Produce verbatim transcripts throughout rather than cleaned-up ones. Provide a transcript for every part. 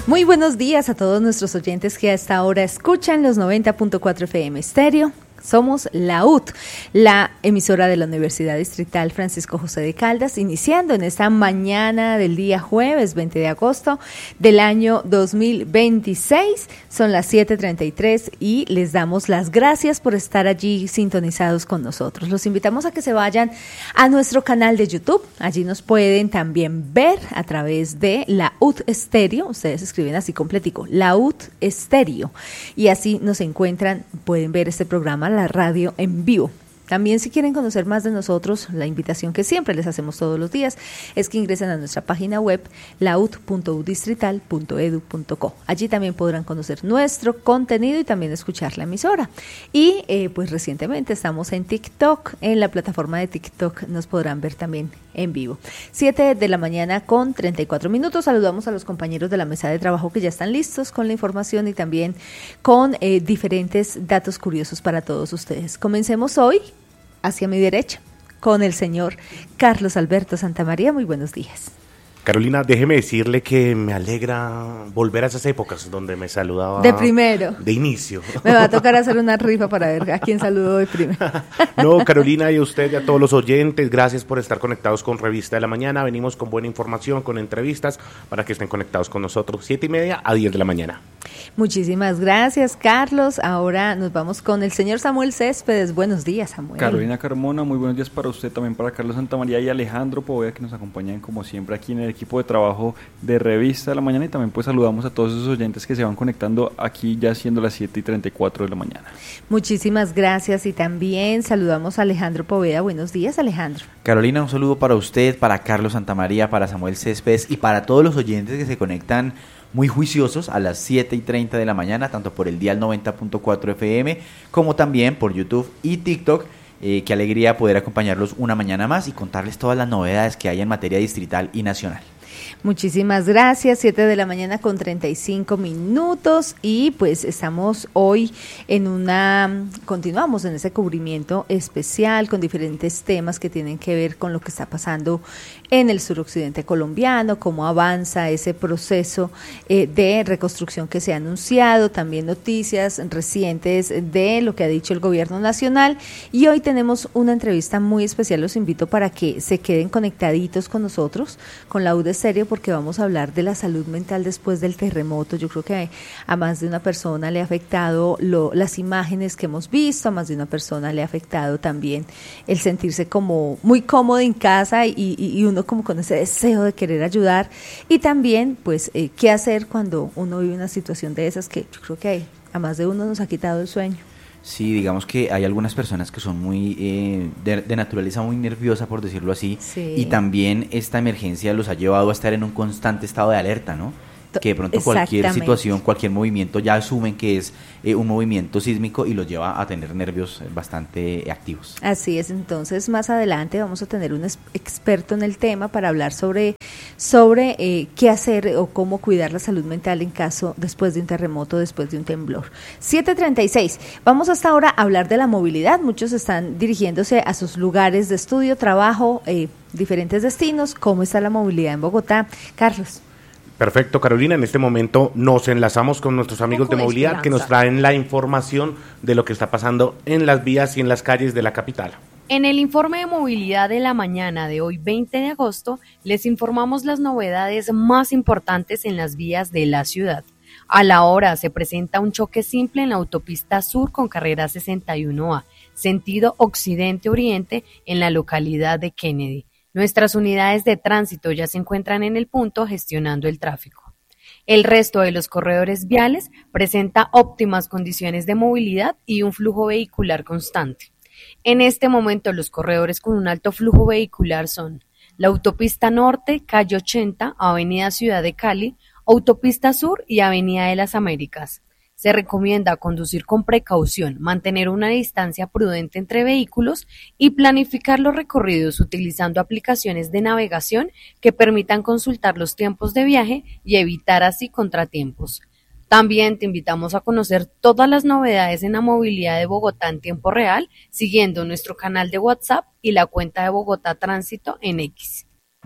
Muy buenos días a todos nuestros oyentes que a esta hora escuchan los noventa punto cuatro F M Estéreo. Somos la U T, la emisora de la Universidad Distrital Francisco José de Caldas, iniciando en esta mañana del día jueves veinte de agosto del año dos mil veintiséis. Son las siete treinta y tres y les damos las gracias por estar allí sintonizados con nosotros. Los invitamos a que se vayan a nuestro canal de YouTube. Allí nos pueden también ver a través de la U T Estéreo. Ustedes escriben así completico, la U T Estéreo. Y así nos encuentran, pueden ver este programa, la radio en vivo. También, si quieren conocer más de nosotros, la invitación que siempre les hacemos todos los días es que ingresen a nuestra página web laut punto u distrital punto edu punto co. Allí también podrán conocer nuestro contenido y también escuchar la emisora. Y eh, pues recientemente estamos en TikTok, en la plataforma de TikTok nos podrán ver también en vivo. siete de la mañana con treinta y cuatro minutos. Saludamos a los compañeros de la mesa de trabajo que ya están listos con la información y también con eh, diferentes datos curiosos para todos ustedes. Comencemos hoy hacia mi derecha con el señor Carlos Alberto Santamaría. Muy buenos días. Carolina, déjeme decirle que me alegra volver a esas épocas donde me saludaba de primero, de inicio. Me va a tocar hacer una rifa para ver a quién saludo de primero. No, Carolina, y a usted y a todos los oyentes, gracias por estar conectados con Revista de la Mañana. Venimos con buena información, con entrevistas, para que estén conectados con nosotros, siete y media a diez de la mañana. Muchísimas gracias, Carlos. Ahora nos vamos con el señor Samuel Céspedes. Buenos días, Samuel. Carolina Carmona, muy buenos días para usted, también para Carlos Santamaría y Alejandro Poveda, que nos acompañan como siempre aquí en el equipo de trabajo de Revista de la Mañana, y también pues saludamos a todos esos oyentes que se van conectando aquí ya siendo las siete y treinta y cuatro de la mañana. Muchísimas gracias, y también saludamos a Alejandro Poveda. Buenos días, Alejandro. Carolina, un saludo para usted, para Carlos Santamaría, para Samuel Céspedes y para todos los oyentes que se conectan muy juiciosos a las siete y treinta de la mañana, tanto por el dial noventa punto cuatro F M como también por YouTube y TikTok. Eh, qué alegría poder acompañarlos una mañana más y contarles todas las novedades que hay en materia distrital y nacional. Muchísimas gracias, siete de la mañana con treinta y cinco minutos, y pues estamos hoy en una, continuamos en ese cubrimiento especial con diferentes temas que tienen que ver con lo que está pasando en el suroccidente colombiano, cómo avanza ese proceso eh, de reconstrucción que se ha anunciado, también noticias recientes de lo que ha dicho el gobierno nacional, y hoy tenemos una entrevista muy especial. Los invito para que se queden conectaditos con nosotros, con la U D Estéreo, porque vamos a hablar de la salud mental después del terremoto. Yo creo que a más de una persona le ha afectado lo, las imágenes que hemos visto, a más de una persona le ha afectado también el sentirse como muy cómodo en casa y, y, y uno como con ese deseo de querer ayudar, y también pues eh, qué hacer cuando uno vive una situación de esas que yo creo que hay, a más de uno nos ha quitado el sueño. Sí, digamos que hay algunas personas que son muy eh, de, de naturaleza muy nerviosa, por decirlo así, sí. Y también esta emergencia los ha llevado a estar en un constante estado de alerta, ¿no? Que de pronto cualquier situación, cualquier movimiento ya asumen que es eh, un movimiento sísmico y los lleva a tener nervios bastante activos. Así es. Entonces más adelante vamos a tener un experto en el tema para hablar sobre, sobre eh, qué hacer o cómo cuidar la salud mental en caso después de un terremoto, después de un temblor. siete treinta y seis. Vamos hasta ahora a hablar de la movilidad. Muchos están dirigiéndose a sus lugares de estudio, trabajo, eh, diferentes destinos. ¿Cómo está la movilidad en Bogotá? Carlos. Perfecto, Carolina. En este momento nos enlazamos con nuestros amigos de movilidad que nos traen la información de lo que está pasando en las vías y en las calles de la capital. En el informe de movilidad de la mañana de hoy, veinte de agosto, les informamos las novedades más importantes en las vías de la ciudad. A la hora se presenta un choque simple en la autopista sur con carrera sesenta y uno A, sentido occidente-oriente en la localidad de Kennedy. Nuestras unidades de tránsito ya se encuentran en el punto gestionando el tráfico. El resto de los corredores viales presenta óptimas condiciones de movilidad y un flujo vehicular constante. En este momento los corredores con un alto flujo vehicular son la autopista norte, calle ochenta, avenida Ciudad de Cali, autopista sur y avenida de las Américas. Se recomienda conducir con precaución, mantener una distancia prudente entre vehículos y planificar los recorridos utilizando aplicaciones de navegación que permitan consultar los tiempos de viaje y evitar así contratiempos. También te invitamos a conocer todas las novedades en la movilidad de Bogotá en tiempo real, siguiendo nuestro canal de WhatsApp y la cuenta de Bogotá Tránsito en X.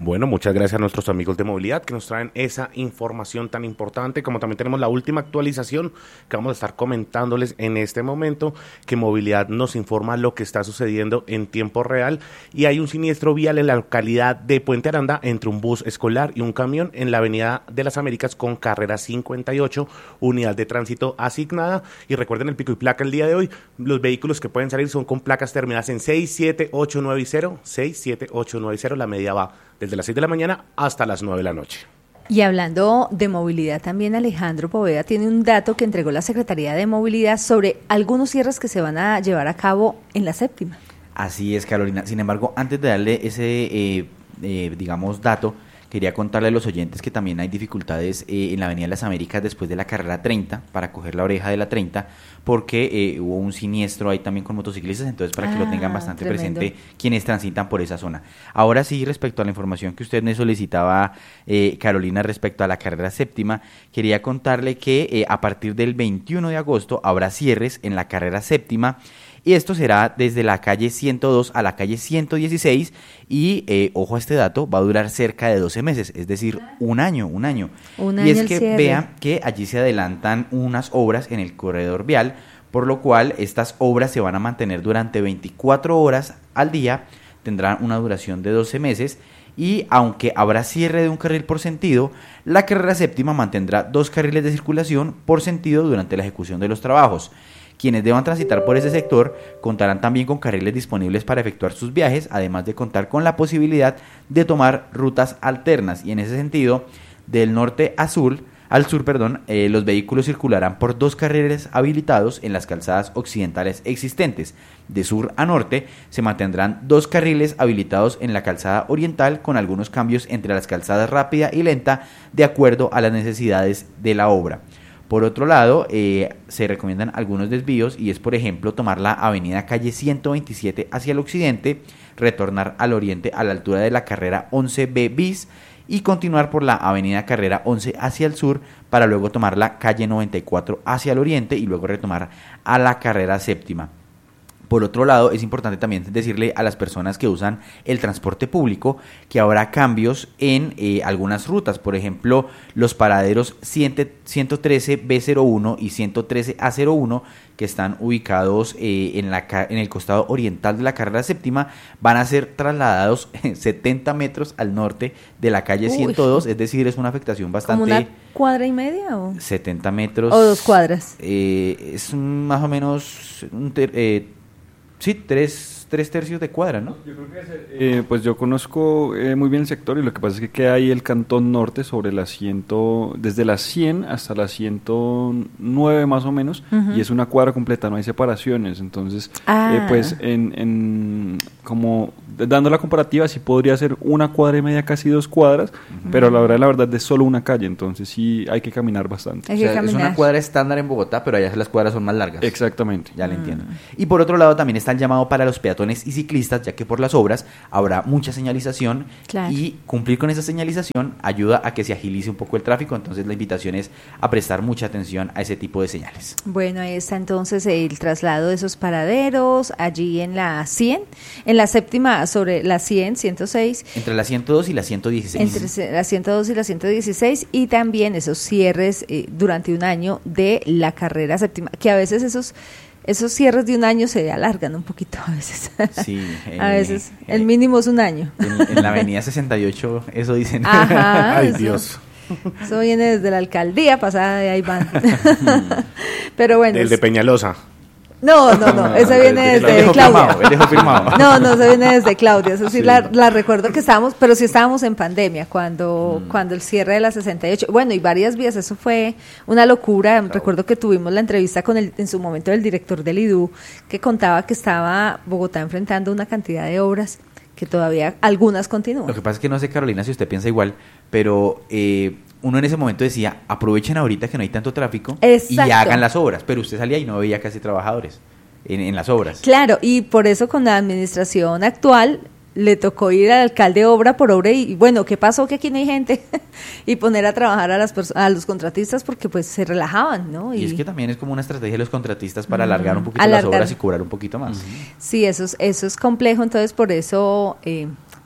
Bueno, muchas gracias a nuestros amigos de movilidad que nos traen esa información tan importante, como también tenemos la última actualización que vamos a estar comentándoles en este momento, que movilidad nos informa lo que está sucediendo en tiempo real y hay un siniestro vial en la localidad de Puente Aranda entre un bus escolar y un camión en la avenida de las Américas con carrera cincuenta y ocho, unidad de tránsito asignada, y recuerden el pico y placa el día de hoy, los vehículos que pueden salir son con placas terminadas en seis siete ocho nueve cero, seis siete ocho nueve cero, la media va desde las seis de la mañana hasta las nueve de la noche. Y hablando de movilidad también, Alejandro Poveda tiene un dato que entregó la Secretaría de Movilidad sobre algunos cierres que se van a llevar a cabo en la séptima. Así es, Carolina. Sin embargo, antes de darle ese, eh, eh, digamos, dato, quería contarle a los oyentes que también hay dificultades eh, en la Avenida de las Américas después de la carrera treinta, para coger la oreja de la treinta, porque eh, hubo un siniestro ahí también con motociclistas, entonces para ah, que lo tengan bastante tremendo. Presente quienes transitan por esa zona. Ahora sí, respecto a la información que usted me solicitaba, eh, Carolina, respecto a la carrera séptima, quería contarle que eh, a partir del veintiuno de agosto habrá cierres en la carrera séptima, y esto será desde la calle ciento dos a la calle ciento dieciséis y, eh, ojo a este dato, va a durar cerca de doce meses, es decir, un año, un año. Un y año es que cierre. Vean que allí se adelantan unas obras en el corredor vial, por lo cual estas obras se van a mantener durante veinticuatro horas al día, tendrán una duración de doce meses, y aunque habrá cierre de un carril por sentido, la carrera séptima mantendrá dos carriles de circulación por sentido durante la ejecución de los trabajos. Quienes deban transitar por ese sector contarán también con carriles disponibles para efectuar sus viajes, además de contar con la posibilidad de tomar rutas alternas. Y en ese sentido, del norte a sur, al sur, perdón, eh, los vehículos circularán por dos carriles habilitados en las calzadas occidentales existentes. De sur a norte se mantendrán dos carriles habilitados en la calzada oriental, con algunos cambios entre las calzadas rápida y lenta de acuerdo a las necesidades de la obra. Por otro lado, eh, se recomiendan algunos desvíos, y es, por ejemplo, tomar la avenida calle ciento veintisiete hacia el occidente, retornar al oriente a la altura de la carrera once B bis y continuar por la avenida carrera once hacia el sur para luego tomar la calle noventa y cuatro hacia el oriente y luego retomar a la carrera séptima. Por otro lado, es importante también decirle a las personas que usan el transporte público que habrá cambios en eh, algunas rutas. Por ejemplo, los paraderos ciento trece B cero uno y ciento trece A cero uno, que están ubicados eh, en, la, en el costado oriental de la carrera séptima, van a ser trasladados setenta metros al norte de la calle Uy. ciento dos, es decir, es una afectación bastante... ¿Como una cuadra y media o...? setenta metros. ¿O dos cuadras? Eh, es un, más o menos... Un ter, eh, Sí, tres, tres tercios de cuadra, ¿no? Yo creo que es, eh, pues yo conozco eh, muy bien el sector, y lo que pasa es que queda ahí el Cantón Norte sobre la ciento, desde la cien hasta la ciento nueve más o menos, uh-huh. y es una cuadra completa, no hay separaciones, entonces ah. eh, pues en, en como dando la comparativa sí podría ser una cuadra y media, casi dos cuadras, uh-huh. pero la verdad la verdad es solo una calle, entonces sí hay que caminar bastante. Hay que o sea, caminar. Es una cuadra estándar en Bogotá, pero allá las cuadras son más largas. Exactamente. Ya lo uh-huh. entiendo. Y por otro lado también está el llamado para los peatones y ciclistas, ya que por las obras habrá mucha señalización, claro. y cumplir con esa señalización ayuda a que se agilice un poco el tráfico, entonces la invitación es a prestar mucha atención a ese tipo de señales. Bueno, ahí está entonces el traslado de esos paraderos, allí en la cien, en la séptima sobre la cien, ciento seis. Entre la ciento dos y la ciento dieciséis. Entre la ciento dos y la ciento dieciséis, y también esos cierres eh, durante un año de la carrera séptima, que a veces esos... Esos cierres de un año se alargan un poquito a veces. Sí. Eh, a veces. Eh, el mínimo es un año. En, en la avenida sesenta y ocho, eso dicen. Ajá, Ay, eso, Dios. Eso viene desde la alcaldía pasada, de ahí van. Pero bueno. El de Peñalosa. No, no, no, ese viene desde el Claudia. Firmado, el dejo firmado. No, no, ese viene desde Claudia, eso sí, sí. La, la recuerdo que estábamos, pero sí estábamos en pandemia cuando, mm. cuando el cierre de la sesenta y ocho, bueno, y varias vías, eso fue una locura. Claro. Recuerdo que tuvimos la entrevista con el, en su momento, el director del I D U, que contaba que estaba Bogotá enfrentando una cantidad de obras que todavía algunas continúan. Lo que pasa es que no sé, Carolina, si usted piensa igual, pero eh, uno en ese momento decía, aprovechen ahorita que no hay tanto tráfico. Exacto. Y hagan las obras, pero usted salía y no veía casi trabajadores en, en las obras. Claro, y por eso con la administración actual le tocó ir al alcalde obra por obra y, y bueno, ¿qué pasó? Que aquí no hay gente y poner a trabajar a las perso- a los contratistas porque pues se relajaban, ¿no? Y, y es que también es como una estrategia de los contratistas para uh-huh. alargar un poquito alargar. las obras y cobrar un poquito más. Uh-huh. Sí, eso es, eso es complejo, entonces por eso... Eh,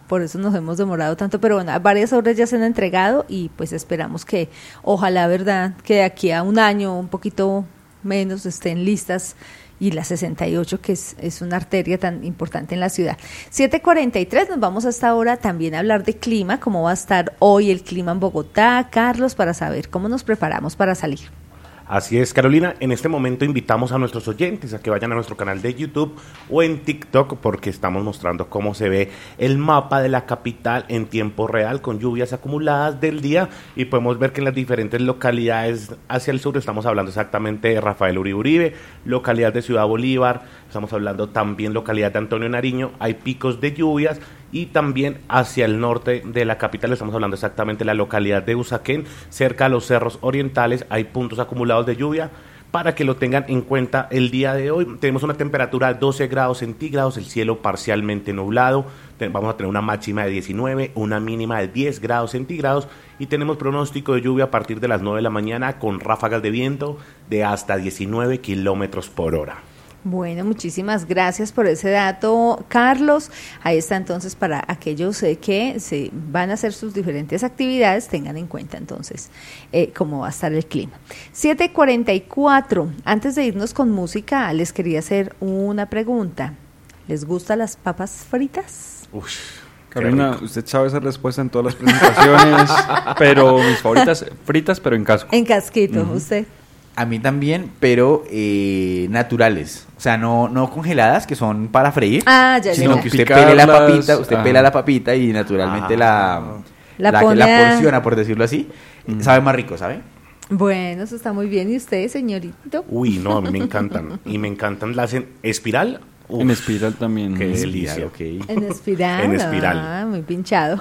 por eso nos hemos demorado tanto, pero bueno, varias obras ya se han entregado y pues esperamos que, ojalá, verdad, que de aquí a un año, un poquito menos, estén listas, y la sesenta y ocho, que es, es una arteria tan importante en la ciudad. siete cuarenta y tres, nos vamos hasta ahora también a hablar de clima, cómo va a estar hoy el clima en Bogotá, Carlos, para saber cómo nos preparamos para salir. Así es, Carolina, en este momento invitamos a nuestros oyentes a que vayan a nuestro canal de YouTube o en TikTok, porque estamos mostrando cómo se ve el mapa de la capital en tiempo real con lluvias acumuladas del día, y podemos ver que en las diferentes localidades hacia el sur estamos hablando exactamente de Rafael Uribe Uribe, localidad de Ciudad Bolívar, estamos hablando también localidad de Antonio Nariño, hay picos de lluvias, y también hacia el norte de la capital estamos hablando exactamente de la localidad de Usaquén, cerca a los cerros orientales, hay puntos acumulados de lluvia, para que lo tengan en cuenta el día de hoy. Tenemos una temperatura de doce grados centígrados, el cielo parcialmente nublado, vamos a tener una máxima de diecinueve, una mínima de diez grados centígrados, y tenemos pronóstico de lluvia a partir de las nueve de la mañana con ráfagas de viento de hasta diecinueve kilómetros por hora. Bueno, muchísimas gracias por ese dato, Carlos. Ahí está entonces para aquellos eh, que se van a hacer sus diferentes actividades, tengan en cuenta entonces eh, cómo va a estar el clima. siete cuarenta y cuatro, antes de irnos con música, les quería hacer una pregunta. ¿Les gustan las papas fritas? Uf. Carolina, usted sabe esa respuesta en todas las presentaciones, pero mis favoritas fritas, pero en casco. En casquito, uh-huh. ¿Usted? A mí también, pero eh, naturales. O sea, no, no congeladas, que son para freír. Ah, ya, sino ya. que usted Picarlas, pele la papita, usted ah. pela la papita y naturalmente Ah. la, La la, pone la a- porciona, por decirlo así. Mm. Sabe más rico, ¿sabe? Bueno, eso está muy bien. ¿Y usted, señorito? Uy, no, a mí me encantan, y me encantan las en espiral. Uf, En espiral también. qué Sí. delicia. Ok. En espiral. En espiral. Ah, muy pinchado.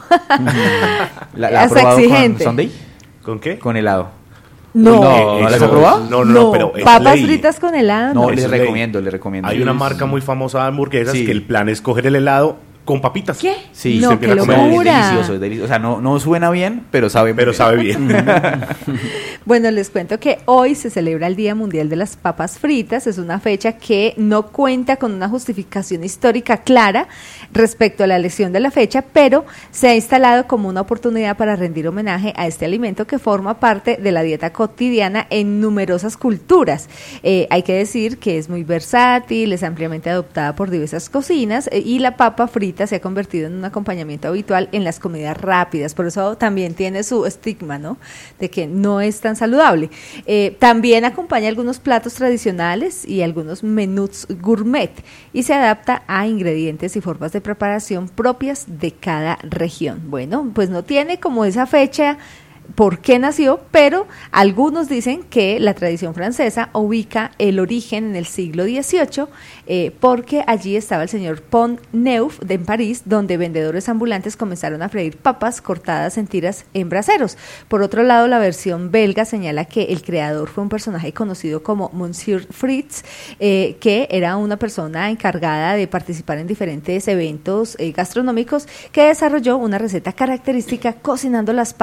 ¿La, la ha Hasta probado exigente. con sundae? ¿Con qué? Con helado. No, No, ¿no las eso- ha probado? No, no, no, pero es papas ley. fritas con helado. No, No, eso les es ley. recomiendo, les recomiendo. Hay una marca muy famosa de hamburguesas Sí. que el plan es coger el helado con papitas. ¿Qué? Sí, no, se qué empieza a comer. Es locura. delicioso, es delicioso. O sea, no, no suena bien, pero sabe muy Pero bien. sabe bien. Bueno, les cuento que hoy se celebra el Día Mundial de las Papas Fritas. Es una fecha que no cuenta con una justificación histórica clara respecto a la elección de la fecha, pero se ha instalado como una oportunidad para rendir homenaje a este alimento que forma parte de la dieta cotidiana en numerosas culturas. Eh, hay que decir que es muy versátil, es ampliamente adoptada por diversas cocinas eh, y la papa frita se ha convertido en un acompañamiento habitual en las comidas rápidas. Por eso también tiene su estigma, ¿no? De que no es tan saludable. Eh, también acompaña algunos platos tradicionales y algunos menús gourmet y se adapta a ingredientes y formas de preparación propias de cada región. Bueno, pues no tiene como esa fecha por qué nació, pero algunos dicen que la tradición francesa ubica el origen en el siglo dieciocho, eh, porque allí estaba el señor Pont Neuf de en París, donde vendedores ambulantes comenzaron a freír papas cortadas en tiras en braseros. Por otro lado, la versión belga señala que el creador fue un personaje conocido como Monsieur Fritz, eh, que era una persona encargada de participar en diferentes eventos eh, gastronómicos, que desarrolló una receta característica cocinando las papas